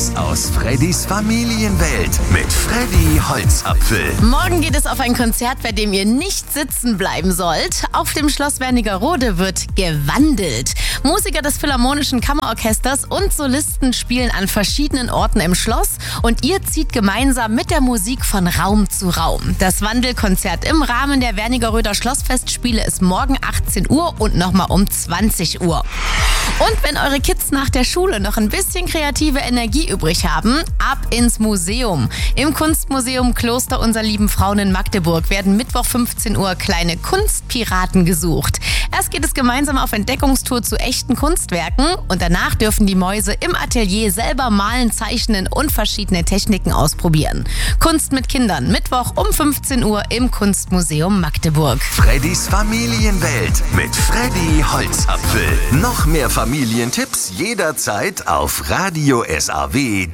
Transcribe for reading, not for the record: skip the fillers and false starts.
Tipps aus Freddys Familienwelt mit Freddy Holzapfel. Morgen geht es auf ein Konzert, bei dem ihr nicht sitzen bleiben sollt. Auf dem Schloss Wernigerode wird gewandelt. Musiker des Philharmonischen Kammerorchesters und Solisten spielen an verschiedenen Orten im Schloss und ihr zieht gemeinsam mit der Musik von Raum zu Raum. Das Wandelkonzert im Rahmen der Wernigeröder Schlossfestspiele ist morgen 18 Uhr und nochmal um 20 Uhr. Und wenn eure Kids nach der Schule noch ein bisschen kreative Energie übrig haben, ab ins Museum. Im Kunstmuseum Kloster Unser Lieben Frauen in Magdeburg werden Mittwoch 15 Uhr kleine Kunstpiraten gesucht. Erst geht es gemeinsam auf Entdeckungstour zu echten Kunstwerken und danach dürfen die Mäuse im Atelier selber malen, zeichnen und verschiedene Techniken ausprobieren. Kunst mit Kindern, Mittwoch um 15 Uhr im Kunstmuseum Magdeburg. Freddys Familienwelt mit Freddy Holzapfel. Noch mehr Familientipps jederzeit auf Radio SAW.